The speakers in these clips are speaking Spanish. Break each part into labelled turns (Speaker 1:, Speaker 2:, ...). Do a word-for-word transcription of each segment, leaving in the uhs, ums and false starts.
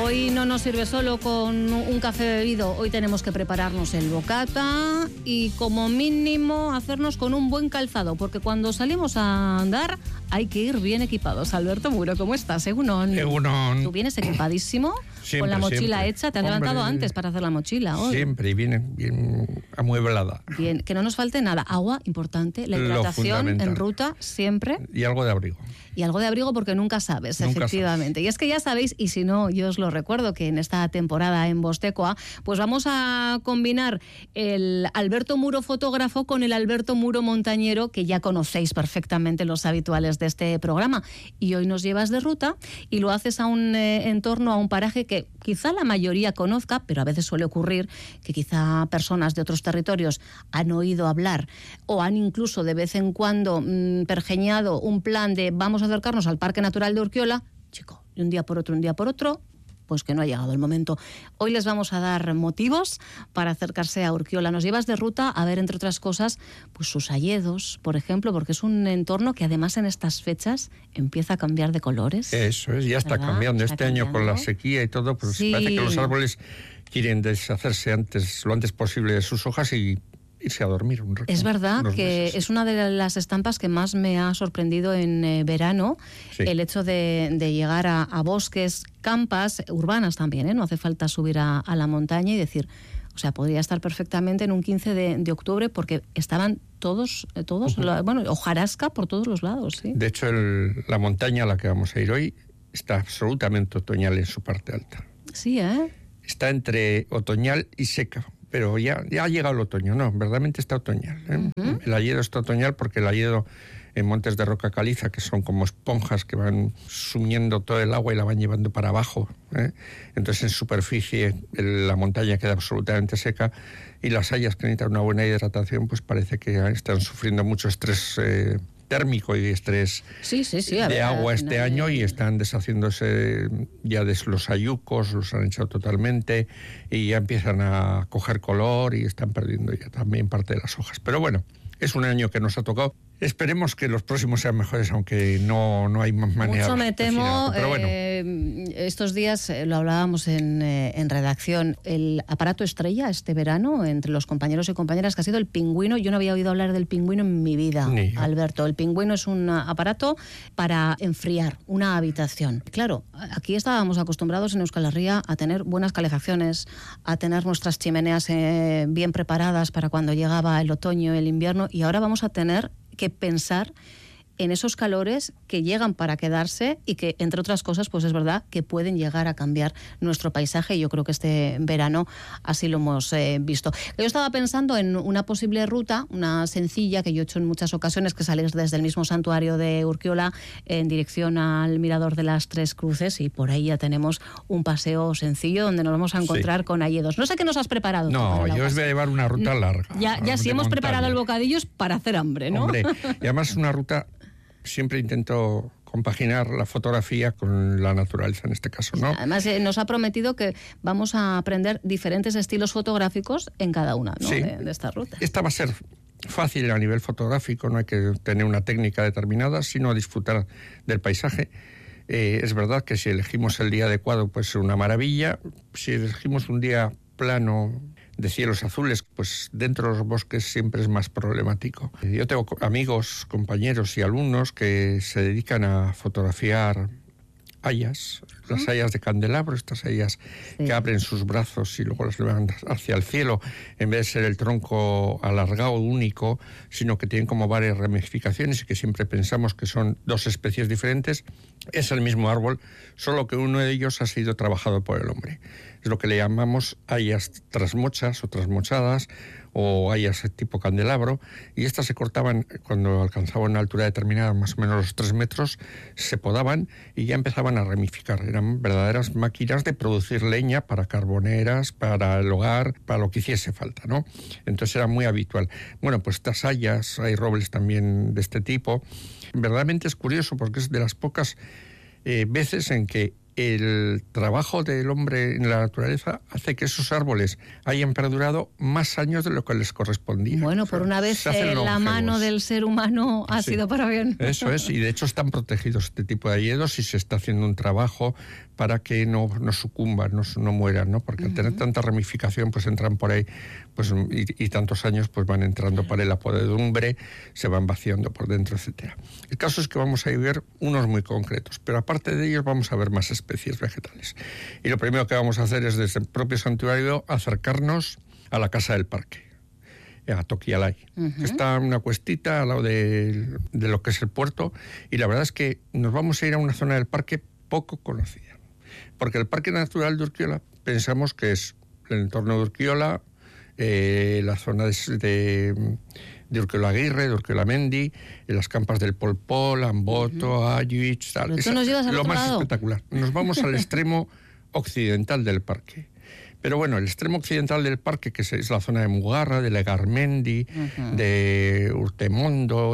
Speaker 1: Hoy no nos sirve solo con un café bebido, hoy tenemos que prepararnos el bocata y como mínimo hacernos con un buen calzado, porque cuando salimos a andar hay que ir bien equipados. Alberto Muro, ¿cómo estás? Egunon.
Speaker 2: Egunon.
Speaker 1: ¿Tú vienes equipadísimo?
Speaker 2: Siempre,
Speaker 1: con la mochila
Speaker 2: siempre.
Speaker 1: hecha, te has
Speaker 2: Hombre,
Speaker 1: levantado antes para hacer la mochila hoy.
Speaker 2: Siempre, y viene bien amueblada.
Speaker 1: Bien, que no nos falte nada. Agua, importante, la hidratación en ruta, siempre.
Speaker 2: Y algo de abrigo.
Speaker 1: Y algo de abrigo porque nunca sabes,
Speaker 2: Nunca
Speaker 1: efectivamente.
Speaker 2: sabes.
Speaker 1: Y es que ya sabéis, y si no, yo os lo recuerdo, que en esta temporada en Bostecoa, pues vamos a combinar el Alberto Muro fotógrafo con el Alberto Muro montañero, que ya conocéis perfectamente los habituales de este programa. Y hoy nos llevas de ruta y lo haces a un eh, entorno, a un paraje que quizá la mayoría conozca, pero a veces suele ocurrir que quizá personas de otros territorios han oído hablar o han incluso de vez en cuando mmm, pergeñado un plan de vamos a acercarnos al Parque Natural de Urkiola, chico, y un día por otro, un día por otro, pues que no ha llegado el momento. Hoy les vamos a dar motivos para acercarse a Urkiola. Nos llevas de ruta a ver, entre otras cosas, pues sus hayedos, por ejemplo, porque es un entorno que además en estas fechas empieza a cambiar de colores.
Speaker 2: Eso es, ya está
Speaker 1: ¿verdad?
Speaker 2: cambiando.
Speaker 1: Está
Speaker 2: este
Speaker 1: cambiando.
Speaker 2: año con la sequía y todo, pues
Speaker 1: Sí.
Speaker 2: parece que los árboles quieren deshacerse antes, lo antes posible de sus hojas y irse a dormir un rato.
Speaker 1: Es verdad que
Speaker 2: meses.
Speaker 1: es una de las estampas que más me ha sorprendido en eh, verano,
Speaker 2: Sí.
Speaker 1: el hecho de, de llegar a, a bosques, campas, urbanas también, ¿eh? No hace falta subir a, a la montaña y decir, o sea, podría estar perfectamente en un quince de, de octubre porque estaban todos, eh, todos,
Speaker 2: Uh-huh.
Speaker 1: la, bueno, hojarasca por todos los lados, ¿sí?
Speaker 2: De hecho, el- la montaña a la que vamos a ir hoy está absolutamente otoñal en su parte alta.
Speaker 1: Sí, ¿eh?
Speaker 2: Está entre otoñal y seca, pero ya, ya ha llegado el otoño, no, verdaderamente está otoñal. ¿eh?
Speaker 1: Uh-huh.
Speaker 2: El hayedo está otoñal porque el hayedo en montes de roca caliza, que son como esponjas que van sumiendo todo el agua y la van llevando para abajo. ¿eh? Entonces en superficie el- la montaña queda absolutamente seca y las hayas que necesitan una buena hidratación pues parece que están sufriendo mucho estrés eh, térmico y estrés
Speaker 1: Sí, sí, sí. a
Speaker 2: de
Speaker 1: ver,
Speaker 2: agua
Speaker 1: al
Speaker 2: este
Speaker 1: final-
Speaker 2: año y están deshaciéndose ya de los hayucos, los han echado totalmente y ya empiezan a coger color y están perdiendo ya también parte de las hojas. Pero bueno, es un año que nos ha tocado. Esperemos que los próximos sean mejores, aunque no, no hay más manera.
Speaker 1: Mucho me temo,
Speaker 2: Pero bueno,
Speaker 1: eh, estos días eh, lo hablábamos en, eh, en redacción, el aparato estrella este verano entre los compañeros y compañeras que ha sido el pingüino. Yo no había oído hablar del pingüino en mi vida,
Speaker 2: Ni yo.
Speaker 1: Alberto. El pingüino es un aparato para enfriar una habitación. Claro, aquí estábamos acostumbrados en Euskal Herria a tener buenas calefacciones, a tener nuestras chimeneas eh, bien preparadas para cuando llegaba el otoño, el invierno, y ahora vamos a tener que pensar en esos calores que llegan para quedarse y que, entre otras cosas, pues es verdad que pueden llegar a cambiar nuestro paisaje y yo creo que este verano así lo hemos eh, visto. Yo estaba pensando en una posible ruta, una sencilla que yo he hecho en muchas ocasiones, que sales desde el mismo santuario de Urkiola en dirección al Mirador de las Tres Cruces y por ahí ya tenemos un paseo sencillo donde nos vamos a encontrar
Speaker 2: Sí.
Speaker 1: con hayedos. No sé qué nos has preparado. tú
Speaker 2: no,
Speaker 1: para la
Speaker 2: yo os voy a
Speaker 1: ocasión.
Speaker 2: llevar una ruta larga.
Speaker 1: Ya, ya
Speaker 2: de
Speaker 1: si hemos
Speaker 2: montaña.
Speaker 1: preparado el bocadillo es para hacer hambre, ¿no?
Speaker 2: Hombre, y además es una ruta, siempre intento compaginar la fotografía con la naturaleza en este caso, ¿no?
Speaker 1: Además, eh, nos ha prometido que vamos a aprender diferentes estilos fotográficos en cada una, ¿no?
Speaker 2: Sí.
Speaker 1: de, de estas rutas.
Speaker 2: Esta va a ser fácil a nivel fotográfico, no hay que tener una técnica determinada, sino disfrutar del paisaje. Eh, es verdad que si elegimos el día adecuado, pues es una maravilla. Si elegimos un día plano, de cielos azules, pues dentro de los bosques siempre es más problemático. Yo tengo amigos, compañeros y alumnos que se dedican a fotografiar hayas, las hayas de candelabro, estas hayas
Speaker 1: Sí.
Speaker 2: que abren sus brazos y luego las levantan hacia el cielo, en vez de ser el tronco alargado único, sino que tienen como varias ramificaciones y que siempre pensamos que son dos especies diferentes. Es el mismo árbol, solo que uno de ellos ha sido trabajado por el hombre. Es lo que le llamamos hayas trasmochas o trasmochadas o hayas tipo candelabro, y estas se cortaban cuando alcanzaban una altura determinada, más o menos los tres metros, se podaban y ya empezaban a ramificar. Eran verdaderas máquinas de producir leña para carboneras, para el hogar, para lo que hiciese falta, ¿no? Entonces era muy habitual. Bueno, pues estas hayas, hay robles también de este tipo. Verdaderamente es curioso porque es de las pocas eh, veces en que el trabajo del hombre en la naturaleza hace que esos árboles hayan perdurado más años de lo que les correspondía.
Speaker 1: Bueno, por una vez eh, la mano del ser humano ha sí, sido para bien.
Speaker 2: Eso es, y de hecho están protegidos este tipo de hayedos y se está haciendo un trabajo para que no, no sucumban, no, no mueran, ¿no? Porque uh-huh. al tener tanta ramificación, pues entran por ahí, pues y, y tantos años, pues van entrando por ahí la podredumbre, se van vaciando por dentro, etcétera. El caso es que vamos a ver unos muy concretos, pero aparte de ellos vamos a ver más especies vegetales. Y lo primero que vamos a hacer es desde el propio santuario acercarnos a la casa del parque, a Tokialai. Uh-huh. Está una cuestita al lado de, de lo que es el puerto, y la verdad es que nos vamos a ir a una zona del parque poco conocida. Porque el Parque Natural de Urkiola pensamos que es el entorno de Urkiola, eh, la zona de, de, de Urkiola-Aguirre, de Urkiola-Mendi, en las campas del Polpol, Amboto, uh-huh. Ayuich, tal.
Speaker 1: Esa, nos llevas al
Speaker 2: lo
Speaker 1: otro
Speaker 2: más
Speaker 1: lado.
Speaker 2: Espectacular. Nos vamos al extremo occidental del parque. Pero bueno, el extremo occidental del parque, que es la zona de Mugarra, de Legarmendi, uh-huh. de Urtemondo,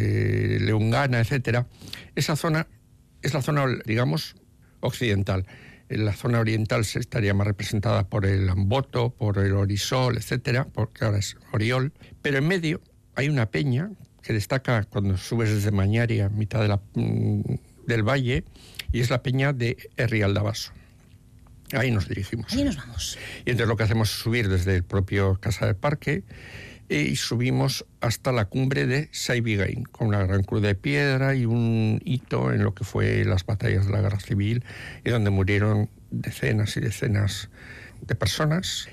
Speaker 2: de Leungana, etcétera, esa zona es la zona, digamos, occidental. En la zona oriental se estaría más representada por el Amboto, por el Orisol, etcétera, porque ahora es Oriol. Pero en medio hay una peña que destaca cuando subes desde Mañari a mitad de la, del valle, y es la peña de Herrialdabaso. Ahí nos dirigimos.
Speaker 1: Ahí nos vamos.
Speaker 2: Y entonces lo que hacemos es subir desde el propio Casa del Parque y subimos hasta la cumbre de Saibigain, con una gran cruz de piedra y un hito en lo que fue las batallas de la Guerra Civil, y donde murieron decenas y decenas de personas,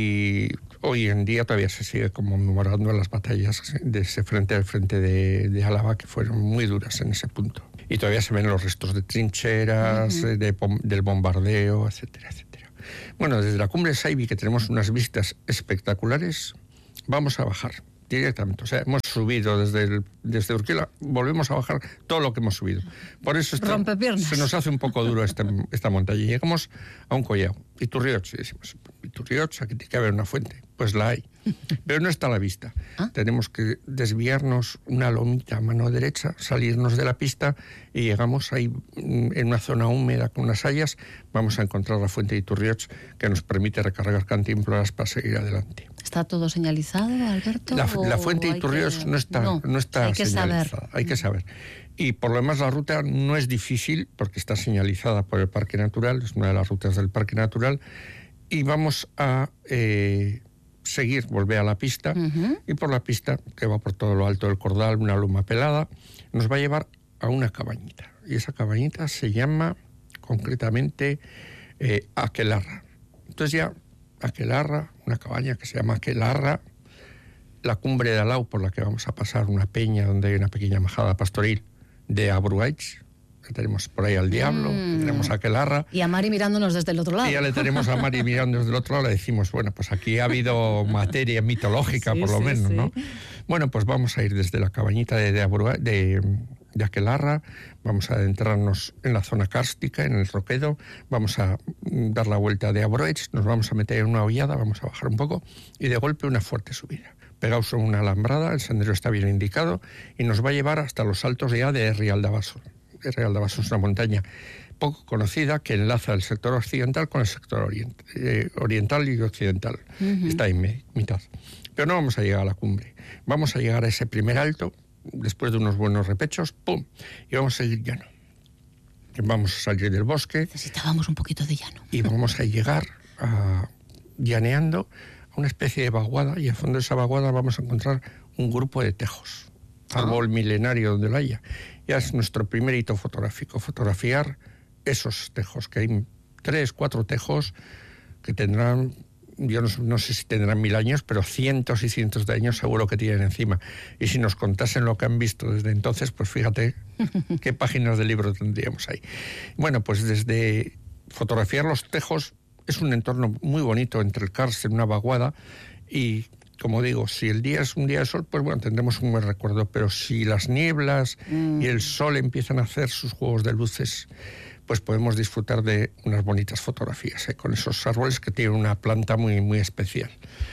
Speaker 2: y hoy en día todavía se sigue conmemorando las batallas de ese frente al frente de, de Álava, que fueron muy duras en ese punto. Y todavía se ven los restos de trincheras, uh-huh. de, del bombardeo, etcétera, etcétera. Bueno, desde la cumbre de Saibi, que tenemos unas vistas espectaculares, vamos a bajar directamente. O sea, hemos subido desde, el, desde Urkiola, volvemos a bajar todo lo que hemos subido. Por eso está, se nos hace un poco duro esta, esta montaña. Llegamos a un collao, Iturrioch, y decimos, Iturrioch, aquí tiene que haber una fuente. Pues la hay, pero no está a la vista. ¿Ah? Tenemos que desviarnos una lomita a mano derecha, salirnos de la pista, y llegamos ahí en una zona húmeda con unas hayas. Vamos a encontrar la fuente de Iturrioch, que nos permite recargar cantimploras para seguir adelante.
Speaker 1: ¿Está todo señalizado, Alberto?
Speaker 2: La, la fuente de Iturrioch que... no está, no, no está hay que señalizada. Saber. Hay que saber. Y por lo demás la ruta no es difícil porque está señalizada por el Parque Natural, es una de las rutas del Parque Natural, y vamos a eh, seguir, volver a la pista, uh-huh. y por la pista, que va por todo lo alto del Cordal, una loma pelada, nos va a llevar a una cabañita. Y esa cabañita se llama concretamente eh, Aquelarra. Entonces ya Aquelarra, una cabaña que se llama Aquelarra, la cumbre de Alau, por la que vamos a pasar, una peña donde hay una pequeña majada pastoril de Abruaich, que tenemos por ahí al diablo, mm. tenemos a Aquelarra.
Speaker 1: Y a Mari mirándonos desde el otro lado.
Speaker 2: Y ya le tenemos a Mari mirando desde el otro lado, le decimos, bueno, pues aquí ha habido materia mitológica, sí, por lo sí, menos, sí. ¿no? Bueno, pues vamos a ir desde la cabañita de, de, Abruaich, de, de Aquelarra, vamos a adentrarnos en la zona kárstica, en el Roquedo, vamos a dar la vuelta de Abruaich, nos vamos a meter en una hollada, vamos a bajar un poco, y de golpe una fuerte subida. Pegados en una alambrada, el sendero está bien indicado, y nos va a llevar hasta los altos ya de Herrialdabaso. Herrialdabaso es una montaña poco conocida que enlaza el sector occidental con el sector orient, eh, oriental y occidental. Uh-huh. Está en mitad. Pero no vamos a llegar a la cumbre. Vamos a llegar a ese primer alto, después de unos buenos repechos, ¡pum! Y vamos a seguir llano. Vamos a salir del bosque.
Speaker 1: Necesitábamos un poquito de llano.
Speaker 2: Y vamos a llegar a, llaneando a una especie de vaguada, y al fondo de esa vaguada vamos a encontrar un grupo de tejos. Árbol ah. milenario donde lo haya. Ya es nuestro primer hito fotográfico, fotografiar esos tejos, que hay tres, cuatro tejos que tendrán, yo no, no sé si tendrán mil años, pero cientos y cientos de años seguro que tienen encima. Y si nos contasen lo que han visto desde entonces, pues fíjate qué páginas de libro tendríamos ahí. Bueno, pues desde fotografiar los tejos es un entorno muy bonito entre el karst en una vaguada, y como digo, si el día es un día de sol, pues bueno, tendremos un buen recuerdo, pero si las nieblas mm. y el sol empiezan a hacer sus juegos de luces, pues podemos disfrutar de unas bonitas fotografías, ¿eh? Con esos árboles que tienen una planta muy, muy especial.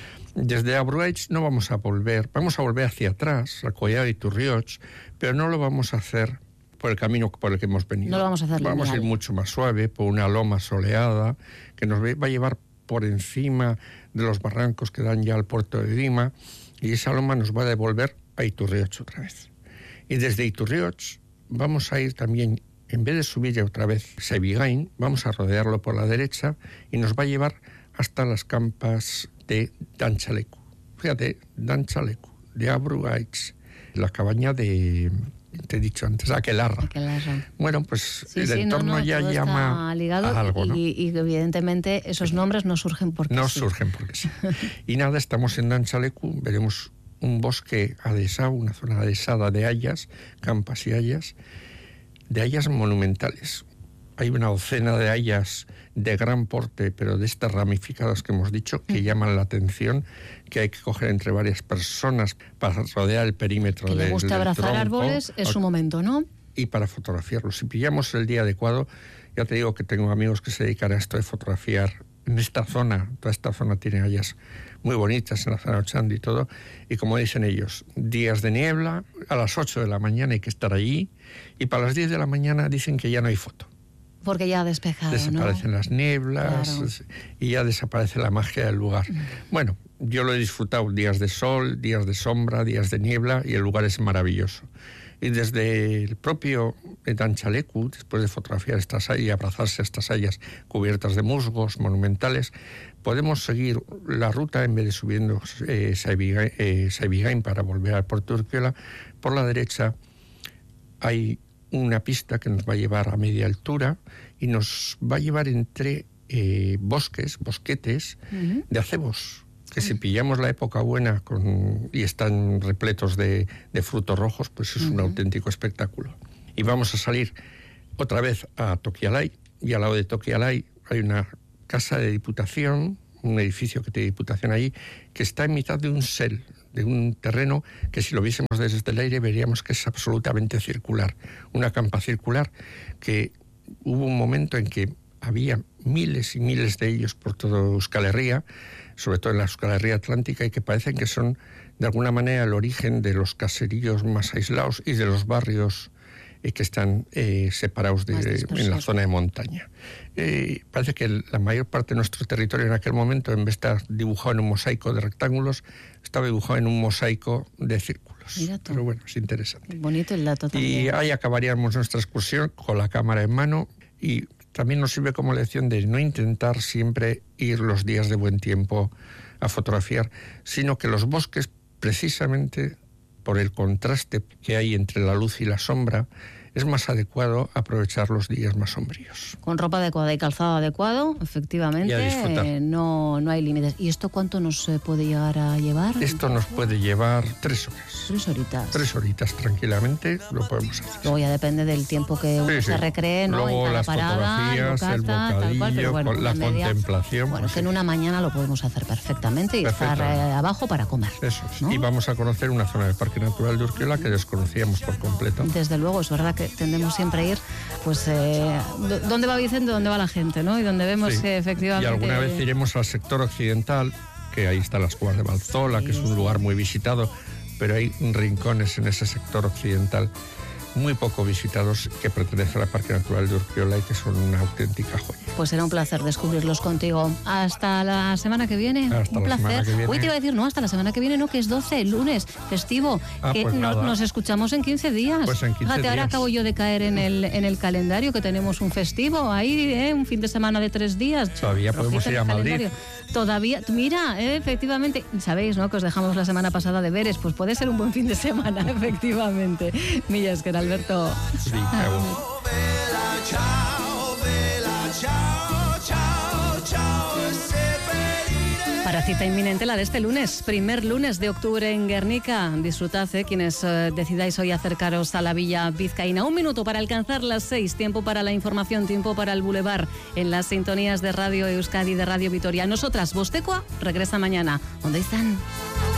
Speaker 2: Desde Abruaich no vamos a volver, vamos a volver hacia atrás, al collao de Iturrioch, pero no lo vamos a hacer por el camino por el que hemos venido.
Speaker 1: No lo vamos a hacer
Speaker 2: Vamos
Speaker 1: lineal.
Speaker 2: a ir mucho más suave, por una loma soleada, que nos va a llevar por encima de los barrancos que dan ya al puerto de Dima, y esa loma nos va a devolver a Iturrioch otra vez. Y desde Iturrioch vamos a ir también, en vez de subir ya otra vez Saibigain, vamos a rodearlo por la derecha y nos va a llevar hasta las campas de Danchalecu. Fíjate, Danchalecu, de Abrugaix, la cabaña de, te he dicho antes, Aquelarra.
Speaker 1: Aquelarra.
Speaker 2: Bueno, pues
Speaker 1: Sí,
Speaker 2: el
Speaker 1: sí,
Speaker 2: entorno
Speaker 1: no, no,
Speaker 2: ya
Speaker 1: todo
Speaker 2: llama
Speaker 1: está ligado
Speaker 2: a algo, ¿no?
Speaker 1: y, y evidentemente esos nombres no surgen porque
Speaker 2: No
Speaker 1: sí.
Speaker 2: surgen porque sí. Y nada, estamos en Danchalecu, veremos un bosque adhesado, una zona adhesada de hayas, campas y hayas, de hayas monumentales. Hay una docena de hayas de gran porte, pero de estas ramificadas que hemos dicho, que mm. llaman la atención, que hay que coger entre varias personas para rodear el perímetro del tronco.
Speaker 1: Que le gusta abrazar tronco, árboles, es su momento, ¿no?
Speaker 2: Y para fotografiarlos. Si pillamos el día adecuado, ya te digo que tengo amigos que se dedican a esto de fotografiar en esta zona. Toda esta zona tiene hayas muy bonitas, en la zona Ochandi y todo. Y como dicen ellos, días de niebla, a las ocho de la mañana hay que estar allí, y para las diez de la mañana dicen que ya no hay foto.
Speaker 1: Porque ya ha despejado,
Speaker 2: Desaparecen
Speaker 1: ¿no?
Speaker 2: las nieblas, claro. Y ya desaparece la magia del lugar. Mm. Bueno, yo lo he disfrutado, días de sol, días de sombra, días de niebla, y el lugar es maravilloso. Y desde el propio Danchalecu, después de fotografiar estas hayas y abrazarse a estas hayas cubiertas de musgos monumentales, podemos seguir la ruta, en vez de subiendo eh, Saibigain, eh, Saibigain para volver al puerto de Urquiola. Por la derecha hay una pista que nos va a llevar a media altura y nos va a llevar entre eh, bosques, bosquetes uh-huh. de acebos, que uh-huh. si pillamos la época buena con, y están repletos de, de frutos rojos, pues es uh-huh. un auténtico espectáculo. Y vamos a salir otra vez a Toquialay, y al lado de Toquialay hay una casa de diputación, un edificio que tiene diputación allí, que está en mitad de un sel, de un terreno que si lo viésemos desde el aire veríamos que es absolutamente circular, una campa circular que hubo un momento en que había miles y miles de ellos por toda Euskal Herria, sobre todo en la Euskal Herria Atlántica, y que parecen que son de alguna manera el origen de los caseríos más aislados y de los barrios eh, que están eh, separados de, en la zona de montaña. Eh, parece que la mayor parte de nuestro territorio en aquel momento, en vez de estar dibujado en un mosaico de rectángulos, estaba dibujado en un mosaico de círculos.
Speaker 1: Mira tú.
Speaker 2: Pero bueno, es interesante.
Speaker 1: Bonito el dato también.
Speaker 2: Y ahí acabaríamos nuestra excursión con la cámara en mano, y también nos sirve como lección de no intentar siempre ir los días de buen tiempo a fotografiar, sino que los bosques, precisamente por el contraste que hay entre la luz y la sombra, es más adecuado aprovechar los días más sombríos.
Speaker 1: Con ropa adecuada y calzado adecuado, efectivamente, eh, no, no hay límites. ¿Y esto cuánto nos puede llegar a llevar?
Speaker 2: Esto nos puede llevar tres horas.
Speaker 1: Tres horitas.
Speaker 2: Tres horitas tranquilamente lo podemos hacer.
Speaker 1: Luego ya depende del tiempo que uno sí, se sí. recree, ¿no?
Speaker 2: Luego
Speaker 1: en cada
Speaker 2: las
Speaker 1: parada,
Speaker 2: fotografías,
Speaker 1: caza,
Speaker 2: el bocadillo,
Speaker 1: tal cual, pero bueno,
Speaker 2: la
Speaker 1: media,
Speaker 2: contemplación.
Speaker 1: Bueno,
Speaker 2: pues
Speaker 1: que
Speaker 2: sí.
Speaker 1: en una mañana lo podemos hacer perfectamente y estar eh, abajo para comer.
Speaker 2: Eso es.
Speaker 1: ¿no?
Speaker 2: Y vamos a conocer una zona del Parque Natural de Urquiola que desconocíamos por completo.
Speaker 1: Desde luego, es verdad que tendemos siempre a ir, pues, eh, ¿dónde va Vicente? ¿Dónde va la gente? ¿No? Y donde vemos
Speaker 2: sí.
Speaker 1: que efectivamente...
Speaker 2: Y alguna vez iremos al sector occidental, que ahí están las cuevas de Valzola, sí, que es un lugar muy visitado, pero hay rincones en ese sector occidental muy poco visitados que pertenecen al Parque Natural de Urquiola y que son una auténtica joya.
Speaker 1: Pues será un placer descubrirlos contigo. Hasta la semana que viene.
Speaker 2: Hasta
Speaker 1: un
Speaker 2: la
Speaker 1: placer.
Speaker 2: Semana que viene.
Speaker 1: Hoy te iba a decir, no, hasta la semana que viene, no, que es doce, lunes, festivo.
Speaker 2: Ah,
Speaker 1: que
Speaker 2: pues
Speaker 1: no,
Speaker 2: nada.
Speaker 1: Nos escuchamos en quince días.
Speaker 2: Pues en quince
Speaker 1: Fíjate,
Speaker 2: días.
Speaker 1: ahora acabo yo de caer en el, en el calendario, que tenemos un festivo ahí, ¿eh? Un fin de semana de tres días.
Speaker 2: Todavía podemos ir a Madrid.
Speaker 1: Todavía, mira, eh, efectivamente, sabéis, ¿no?, que os dejamos la semana pasada de veres, pues puede ser un buen fin de semana, efectivamente. Milla Esker, Alberto.
Speaker 2: Sí, claro.
Speaker 1: Para cita inminente la de este lunes, primer lunes de octubre en Guernica. Disfrutad, eh, quienes eh, decidáis hoy acercaros a la Villa Vizcaína. Un minuto para alcanzar las seis, tiempo para la información, tiempo para el Boulevard en las sintonías de Radio Euskadi, de Radio Vitoria. Nosotras, Bostekoa, regresa mañana. ¿Dónde están?